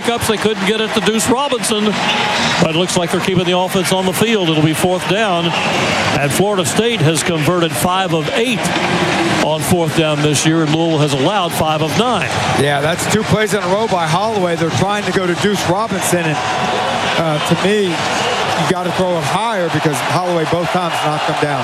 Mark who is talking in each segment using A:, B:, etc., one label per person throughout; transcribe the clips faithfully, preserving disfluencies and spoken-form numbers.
A: pickups. They couldn't get it to Deuce Robinson. But it looks like they're keeping the offense on the field. It'll be fourth down. And Florida State has converted five of eight on fourth down this year. And Louisville has allowed five of nine.
B: Yeah, that's two plays in a row by Holloway. They're trying to go to Deuce Robinson. And uh, to me, you got to throw it higher because Holloway both times knocked him down.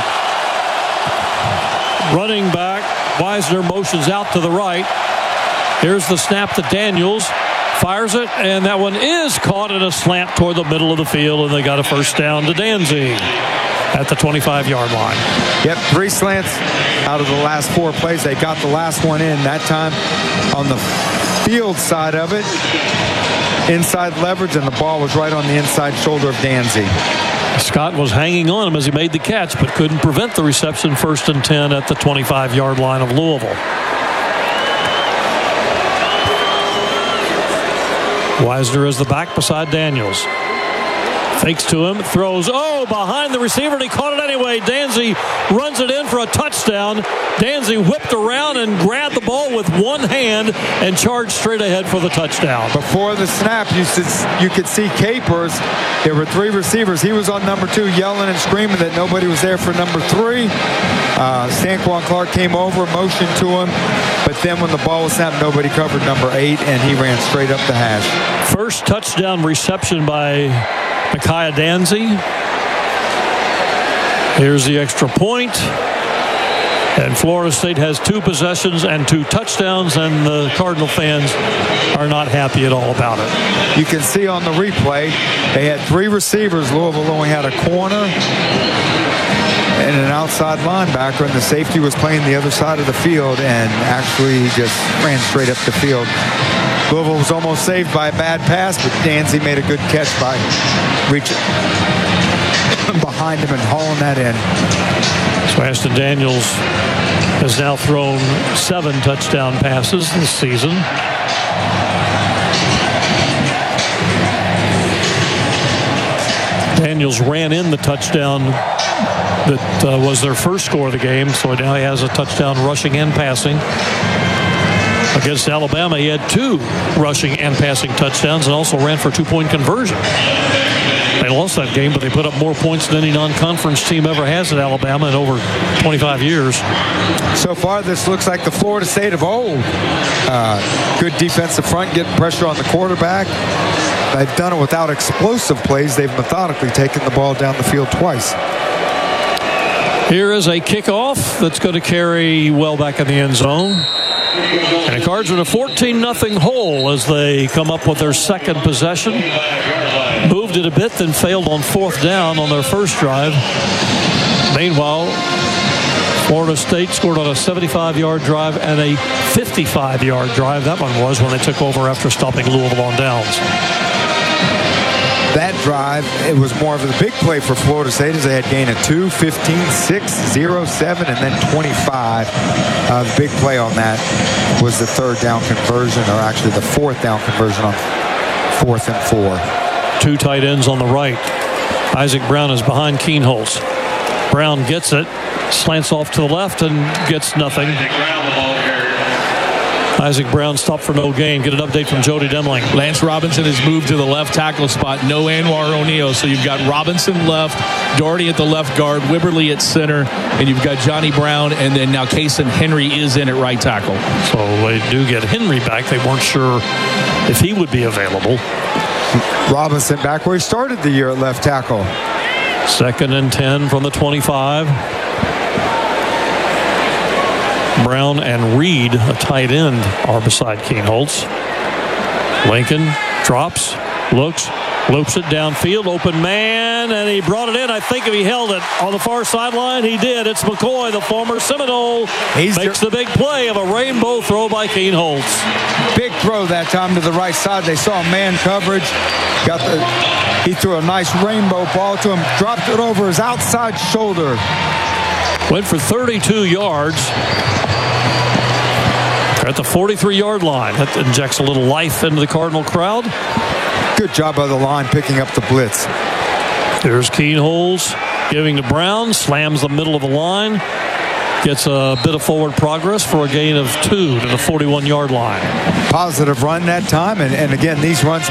A: Running back, Wisner motions out to the right. Here's the snap to Daniels. Fires it, and that one is caught in a slant toward the middle of the field, and they got a first down to Danzig at the twenty-five-yard line.
B: Yep, three slants out of the last four plays. They got the last one in that time on the field side of it. Inside leverage, and the ball was right on the inside shoulder of Danzig.
A: Scott was hanging on him as he made the catch, but couldn't prevent the reception. First and ten at the twenty-five-yard line of Louisville. Wisner is the back beside Daniels. Fakes to him, throws, oh, behind the receiver, and he caught it anyway. Danzig runs it in for a touchdown. Danzig whipped around and grabbed the ball with one hand and charged straight ahead for the touchdown.
B: Before the snap, you, you could see Capers. There were three receivers. He was on number two yelling and screaming that nobody was there for number three. Uh, Stanquan Clark came over, motioned to him. But then when the ball was snapped, nobody covered number eight, and he ran straight up the hash.
A: First touchdown reception by Micaiah Danzig. Here's the extra point. And Florida State has two possessions and two touchdowns, and the Cardinal fans are not happy at all about it.
B: You can see on the replay, they had three receivers. Louisville only had a corner and an outside linebacker, and the safety was playing the other side of the field and actually just ran straight up the field. Louisville was almost saved by a bad pass, but Danzig made a good catch by reaching behind him and hauling that in.
A: So Ashton Daniels has now thrown seven touchdown passes this season. Daniels ran in the touchdown that uh, was their first score of the game, so now he has a touchdown rushing and passing. Against Alabama, he had two rushing and passing touchdowns and also ran for a two-point conversion. They lost that game, but they put up more points than any non-conference team ever has at Alabama in over twenty-five years.
B: So far, this looks like the Florida State of old. Uh, good defensive front, getting pressure on the quarterback. They've done it without explosive plays. They've methodically taken the ball down the field twice.
A: Here is a kickoff that's going to carry well back in the end zone. And the Cards are in a fourteen nothing hole as they come up with their second possession. Moved it a bit, then failed on fourth down on their first drive. Meanwhile, Florida State scored on a seventy-five-yard drive and a fifty-five-yard drive. That one was when they took over after stopping Louisville on downs.
B: That drive, it was more of a big play for Florida State as they had gained a two, fifteen, six, zero, seven, and then twenty-five. Uh, the big play on that was the third down conversion, or actually the fourth down conversion on fourth and four.
A: Two tight ends on the right. Isaac Brown is behind Kienholz. Brown gets it, slants off to the left, and gets nothing. Isaac Brown stopped for no gain. Get an update from Jody Demling.
C: Lance Robinson has moved to the left tackle spot. No Anwar O'Neal. So you've got Robinson left, Doherty at the left guard, Wibberly at center, and you've got Johnny Brown, and then now Kason Henry is in at right tackle.
A: So they do get Henry back. They weren't sure if he would be available.
B: Robinson back where he started the year at left tackle.
A: Second and ten from the twenty-five. Brown and Reed, a tight end, are beside Kienholz. Lincoln drops, looks, loops it downfield, open man, and he brought it in. I think if he held it on the far sideline, he did. It's McCoy, the former Seminole, He's makes the big play of a rainbow throw by Kienholz.
B: Big throw that time to the right side. They saw man coverage. Got the. He threw a nice rainbow ball to him, dropped it over his outside shoulder.
A: Went for thirty-two yards. They're at the forty-three-yard line. That injects a little life into the Cardinal crowd.
B: Good job by the line picking up the blitz.
A: There's Kienholz giving to Brown. Slams the middle of the line. Gets a bit of forward progress for a gain of two to the forty-one-yard line.
B: Positive run that time. And, and again, these runs